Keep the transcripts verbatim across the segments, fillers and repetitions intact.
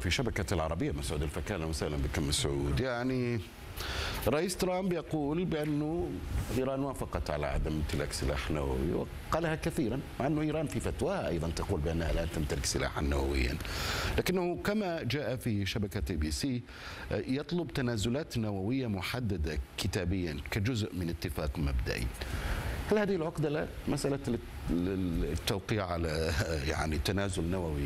في شبكة العربية. مسعود الفكان، أهلا وسهلا بك مسعود. يعني رئيس ترامب يقول بأنه إيران وافقت على عدم امتلاك سلاح نووي، وقالها كثيرا، مع أنه إيران في فتواها أيضا تقول بأنها لا تمتلك سلاحا نوويا، لكنه كما جاء في شبكة بي سي يطلب تنازلات نووية محددة كتابيا كجزء من اتفاق مبدئي. هل هذه العقدة لا مسألة التوقيع على يعني تنازل نووي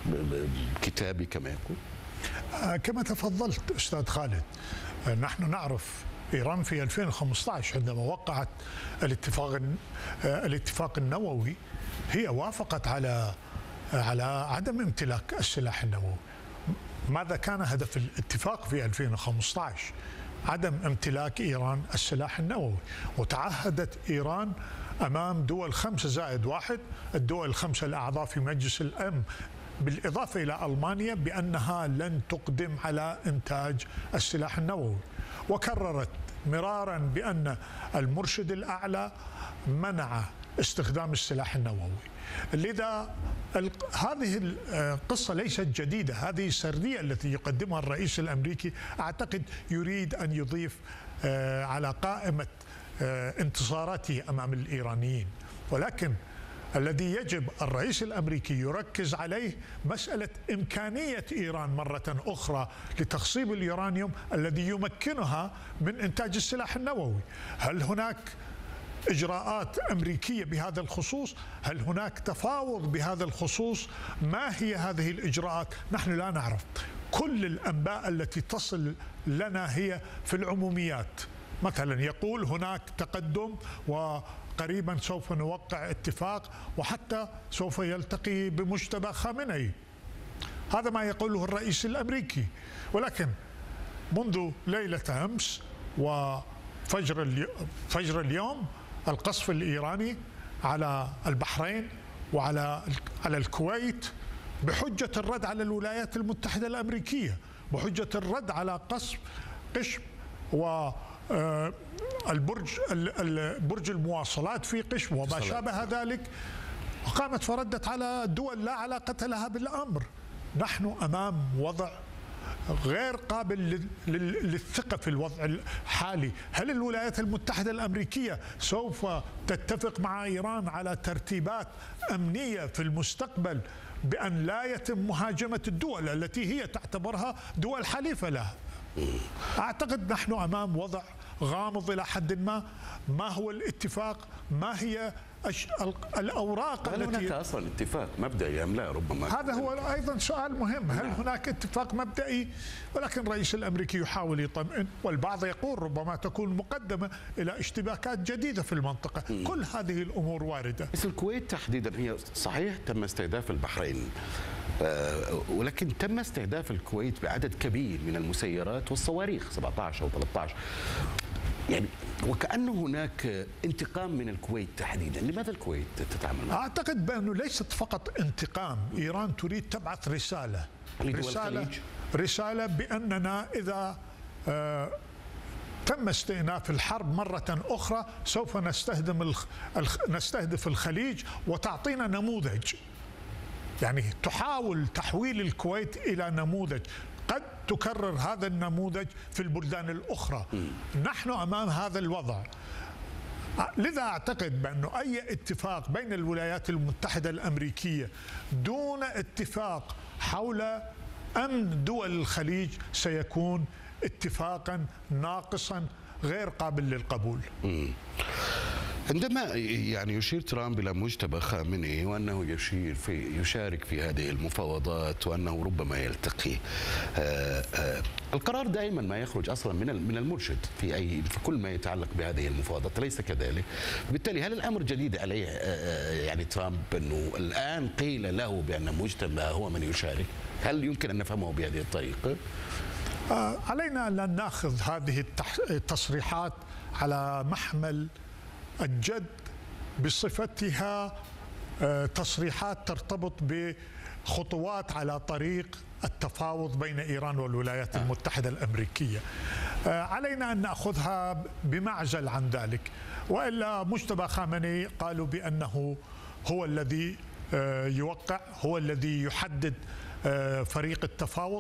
كتابي كما يقول؟ كما تفضلت أستاذ خالد، نحن نعرف إيران في ألفين وخمسة عشر عندما وقعت الاتفاق الاتفاق النووي هي وافقت على على عدم امتلاك السلاح النووي. ماذا كان هدف الاتفاق في ألفين وخمسة عشر؟ عدم امتلاك إيران السلاح النووي، وتعهدت إيران أمام دول خمسة زائد واحد، الدول الخمسة الأعضاء في مجلس الأمن بالإضافة إلى ألمانيا، بأنها لن تقدم على إنتاج السلاح النووي، وكررت مرارا بأن المرشد الأعلى منع استخدام السلاح النووي. لذا هذه القصة ليست جديدة، هذه السردية التي يقدمها الرئيس الأمريكي أعتقد يريد أن يضيف على قائمة انتصاراته أمام الإيرانيين. ولكن الذي يجب الرئيس الأمريكي يركز عليه مسألة إمكانية إيران مرة أخرى لتخصيب اليورانيوم الذي يمكنها من إنتاج السلاح النووي. هل هناك إجراءات أمريكية بهذا الخصوص؟ هل هناك تفاوض بهذا الخصوص؟ ما هي هذه الإجراءات؟ نحن لا نعرف. كل الأنباء التي تصل لنا هي في العموميات. مثلا يقول هناك تقدم وقريبا سوف نوقع اتفاق وحتى سوف يلتقي بمجتبى خامنئي. هذا ما يقوله الرئيس الأمريكي. ولكن منذ ليلة أمس وفجر اليوم فجر اليوم القصف الإيراني على البحرين وعلى على الكويت بحجة الرد على الولايات المتحدة الأمريكية، بحجة الرد على قصف قشم و البرج برج المواصلات في قشم وما شابه ذلك، وقامت فردت على دول لا علاقة لها بالأمر. نحن أمام وضع غير قابل للثقة في الوضع الحالي. هل الولايات المتحدة الأمريكية سوف تتفق مع إيران على ترتيبات أمنية في المستقبل بأن لا يتم مهاجمة الدول التي هي تعتبرها دول حليفة لها؟ أعتقد نحن أمام وضع غامض إلى حد ما. ما هو الاتفاق؟ ما هي الأوراق هل التي هناك أصلا اتفاق مبدئي أم لا؟ ربما هذا هو أيضا سؤال مهم. هل هناك اتفاق مبدئي؟ ولكن الرئيس الأمريكي يحاول يطمئن، والبعض يقول ربما تكون مقدمة إلى اشتباكات جديدة في المنطقة. م. كل هذه الأمور واردة. بس الكويت تحديدا هي صحيح تم استهداف البحرين، ولكن تم استهداف الكويت بعدد كبير من المسيرات والصواريخ سبعة عشر أو ثلاثة عشر، يعني وكأنه هناك انتقام من الكويت تحديدا. لماذا الكويت تتعامل معه؟ أعتقد بأنه ليست فقط انتقام. إيران تريد تبعث رسالة رسالة, رسالة بأننا إذا آه تم استئناف الحرب مرة أخرى سوف نستهدف الخ... نستهدف الخليج وتعطينا نموذج. يعني تحاول تحويل الكويت إلى نموذج، قد تكرر هذا النموذج في البلدان الأخرى. م. نحن أمام هذا الوضع. لذا أعتقد بأن أي اتفاق بين الولايات المتحدة الأمريكية دون اتفاق حول أمن دول الخليج سيكون اتفاقا ناقصا غير قابل للقبول. م. عندما يعني يشير ترامب إلى مجتبى خامنئي وأنه يشير في يشارك في هذه المفاوضات وأنه ربما يلتقي، آآ آآ القرار دائما ما يخرج أصلا من من المرشد في أي في كل ما يتعلق بهذه المفاوضات، أليس كذلك؟ بالتالي هل الأمر جديد عليه يعني ترامب أنه الآن قيل له بأن مجتبى هو من يشارك؟ هل يمكن أن نفهمه بهذه الطريقة؟ علينا أن نأخذ هذه التصريحات على محمل الجد بصفتها تصريحات ترتبط بخطوات على طريق التفاوض بين إيران والولايات المتحدة الأمريكية. علينا أن نأخذها بمعزل عن ذلك، وإلا مجتبى خامنئي قالوا بأنه هو الذي يوقع، هو الذي يحدد فريق التفاوض.